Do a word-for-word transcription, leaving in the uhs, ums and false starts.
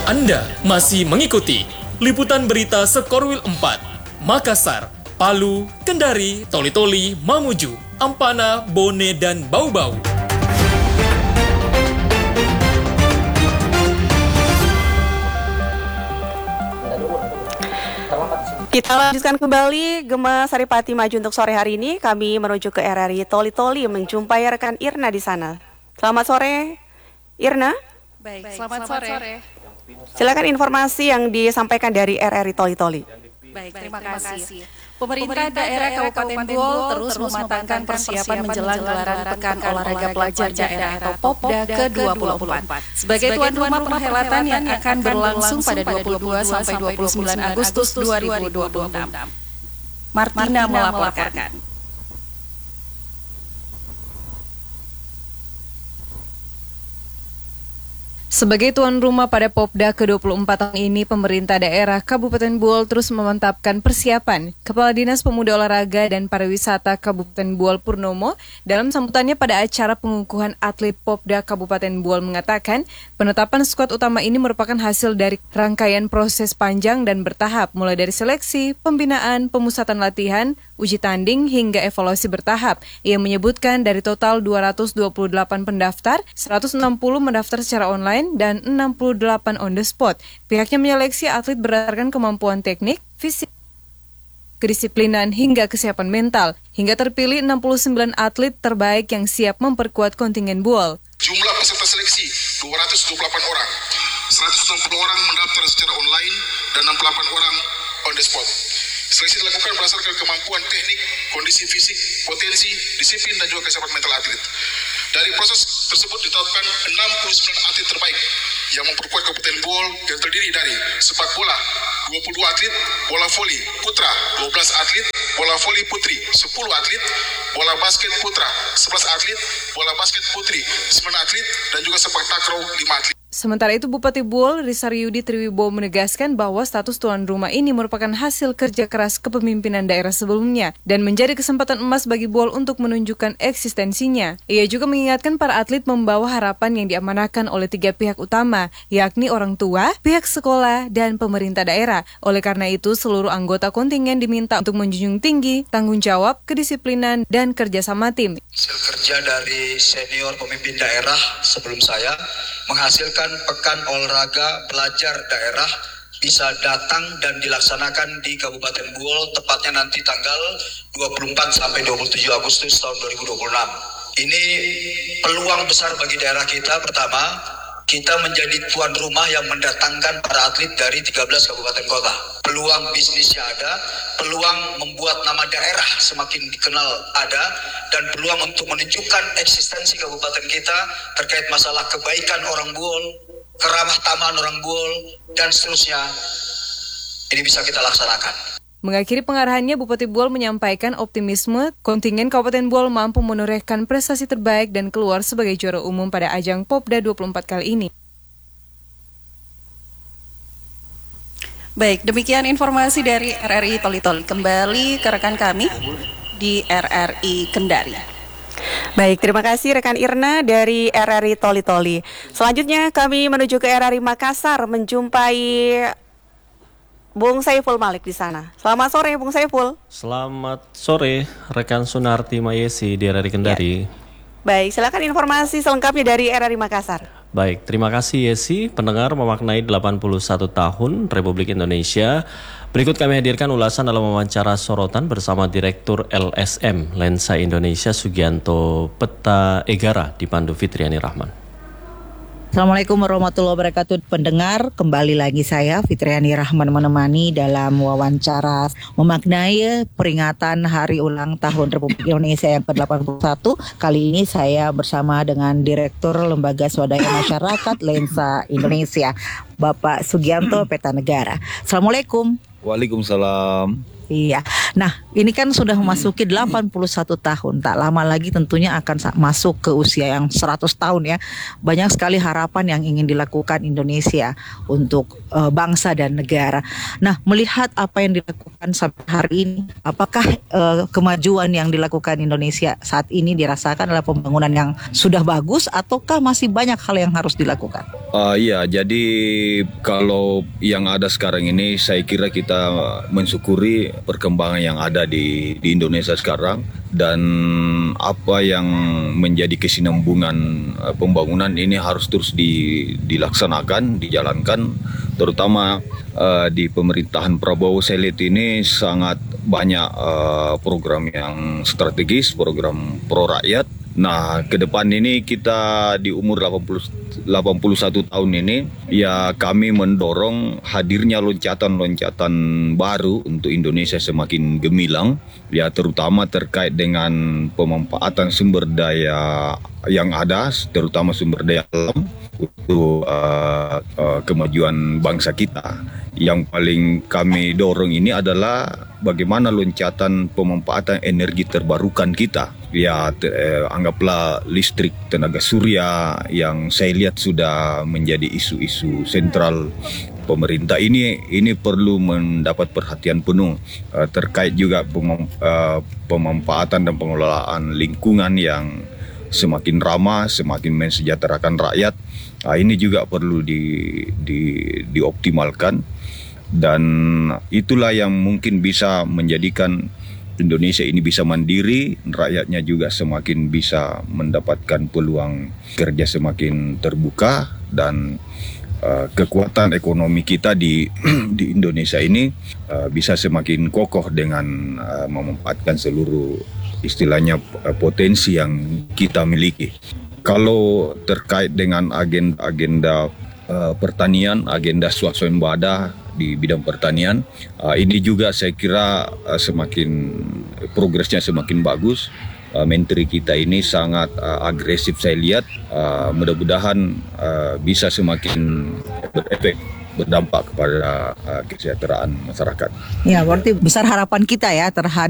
Anda masih mengikuti liputan berita Sekorwil empat, Makassar, Palu, Kendari, Toli-Toli, Mamuju, Ampana, Bone, dan Bau-Bau. Kita lanjutkan kembali Gema Saripati maju untuk sore hari ini. Kami menuju ke R R I Toli-Toli menjumpai rekan Irna di sana. Selamat sore, Irna. Baik, selamat, selamat sore. sore. Silakan informasi yang disampaikan dari R R I Toli-Toli. Baik, terima kasih. Pemerintah daerah Kabupaten Buol terus mematangkan persiapan menjelang gelaran Pekan Olahraga Pelajar Daerah atau Popda ke dua puluh empat. Sebagai tuan rumah perhelatan yang akan berlangsung pada dua puluh dua sampai dua puluh sembilan Agustus dua ribu dua puluh enam. Martina melaporkan. Sebagai tuan rumah pada Popda ke dua puluh empat tahun ini, pemerintah daerah Kabupaten Buol terus memantapkan persiapan. Kepala Dinas Pemuda Olahraga dan Pariwisata Kabupaten Buol Purnomo dalam sambutannya pada acara pengukuhan atlet Popda Kabupaten Buol mengatakan, penetapan skuad utama ini merupakan hasil dari rangkaian proses panjang dan bertahap, mulai dari seleksi, pembinaan, pemusatan latihan, uji tanding, hingga evaluasi bertahap. Ia menyebutkan dari total dua ratus dua puluh delapan pendaftar, seratus enam puluh mendaftar secara online, dan enam puluh delapan on the spot. Pihaknya menyeleksi atlet berdasarkan kemampuan teknik, fisik, kedisiplinan, hingga kesiapan mental. Hingga terpilih enam puluh sembilan atlet terbaik yang siap memperkuat kontingen Buol. Jumlah peserta seleksi dua ratus dua puluh delapan orang, seratus enam puluh orang mendaftar secara online, dan enam puluh delapan orang on the spot. Seleksi dilakukan berdasarkan kemampuan teknik, kondisi fisik, potensi, disiplin, dan juga kesiapan mental atlet. Dari proses tersebut ditetapkan enam puluh sembilan atlet terbaik yang memperkuat Kabupaten Buol yang terdiri dari sepak bola dua puluh dua atlet, bola voli putra dua belas atlet, bola voli putri sepuluh atlet, bola basket putra sebelas atlet, bola basket putri sembilan atlet, dan juga sepak takraw lima atlet. Sementara itu, Bupati Buol, Risariudi Triwibowo menegaskan bahwa status tuan rumah ini merupakan hasil kerja keras kepemimpinan daerah sebelumnya dan menjadi kesempatan emas bagi Buol untuk menunjukkan eksistensinya. Ia juga mengingatkan para atlet membawa harapan yang diamanahkan oleh tiga pihak utama, yakni orang tua, pihak sekolah, dan pemerintah daerah. Oleh karena itu, seluruh anggota kontingen diminta untuk menjunjung tinggi tanggung jawab, kedisiplinan, dan kerjasama tim. Hasil kerja dari senior pemimpin daerah sebelum saya menghasilkan Pekan Olahraga Pelajar Daerah bisa datang dan dilaksanakan di Kabupaten Buol, tepatnya nanti tanggal dua puluh empat sampai dua puluh tujuh Agustus tahun dua ribu dua puluh enam. Ini peluang besar bagi daerah kita. Pertama, kita menjadi tuan rumah yang mendatangkan para atlet dari tiga belas kabupaten kota. Peluang bisnisnya ada, peluang membuat nama daerah semakin dikenal ada, dan peluang untuk menunjukkan eksistensi kabupaten kita terkait masalah kebaikan orang Buol, keramah tamahan orang Buol, dan seterusnya. Ini bisa kita laksanakan. Mengakhiri pengarahannya, Bupati Buol menyampaikan optimisme kontingen Kabupaten Buol mampu menorehkan prestasi terbaik dan keluar sebagai juara umum pada ajang Popda dua puluh empat kali ini. Baik, demikian informasi dari R R I Toli-Toli. Kembali ke rekan kami di R R I Kendari. Baik, terima kasih rekan Irna dari R R I Toli-Toli. Selanjutnya kami menuju ke R R I Makassar menjumpai Bung Saiful Malik di sana. Selamat sore Bung Saiful. Selamat sore rekan Sunarti Mayesi di R R I Kendari. Ya. Baik, silakan informasi selengkapnya dari R R I Makassar. Baik, terima kasih Yesi. Pendengar, memaknai delapan puluh satu tahun Republik Indonesia. Berikut kami hadirkan ulasan dalam wawancara sorotan bersama Direktur L S M Lensa Indonesia Sugianto Peta Egara dipandu Fitriani Rahman. Assalamualaikum warahmatullahi wabarakatuh. Pendengar, kembali lagi saya Fitriani Rahman menemani dalam wawancara memaknai peringatan Hari Ulang Tahun Republik Indonesia yang ke delapan puluh satu. Kali ini saya bersama dengan Direktur Lembaga Swadaya Masyarakat Lensa Indonesia, Bapak Sugianto Peta Negara. Assalamualaikum. Waalaikumsalam. Iya. Nah, ini kan sudah memasuki delapan puluh satu tahun. Tak lama lagi tentunya akan sa- masuk ke usia yang seratus tahun ya. Banyak sekali harapan yang ingin dilakukan Indonesia untuk eh, bangsa dan negara. Nah, melihat apa yang dilakukan sampai hari ini, apakah eh, kemajuan yang dilakukan Indonesia saat ini dirasakan adalah pembangunan yang sudah bagus ataukah masih banyak hal yang harus dilakukan? Uh, iya, jadi kalau yang ada sekarang ini saya kira kita mensyukuri perkembangan yang ada di, di Indonesia sekarang dan apa yang menjadi kesinambungan uh, pembangunan ini harus terus di, dilaksanakan, dijalankan, terutama uh, di pemerintahan Prabowo. Saya lihat ini sangat banyak uh, program yang strategis, program pro rakyat. Nah, ke depan ini kita di umur delapan puluh satu tahun ini, ya kami mendorong hadirnya loncatan-loncatan baru untuk Indonesia semakin gemilang, ya terutama terkait dengan pemanfaatan sumber daya yang ada, terutama sumber daya alam untuk uh, uh, kemajuan bangsa kita. Yang paling kami dorong ini adalah bagaimana loncatan pemanfaatan energi terbarukan kita. Ya, te, eh, anggaplah listrik tenaga surya yang saya lihat sudah menjadi isu-isu sentral pemerintah ini. Ini perlu mendapat perhatian penuh uh, terkait juga pemam, uh, pemanfaatan dan pengelolaan lingkungan yang semakin ramah, semakin mensejahterakan rakyat. Uh, ini juga perlu di, di, dioptimalkan dan itulah yang mungkin bisa menjadikan Indonesia ini bisa mandiri, rakyatnya juga semakin bisa mendapatkan peluang kerja semakin terbuka dan uh, kekuatan ekonomi kita di di Indonesia ini uh, bisa semakin kokoh dengan uh, memanfaatkan seluruh istilahnya uh, potensi yang kita miliki. Kalau terkait dengan agenda-agenda uh, pertanian, agenda swasembada di bidang pertanian, uh, ini juga saya kira uh, semakin progresnya semakin bagus. Uh, Menteri kita ini sangat uh, agresif saya lihat. Uh, mudah-mudahan uh, bisa semakin berefek, berdampak kepada uh, kesejahteraan masyarakat. Ya, berarti besar harapan kita ya terhadap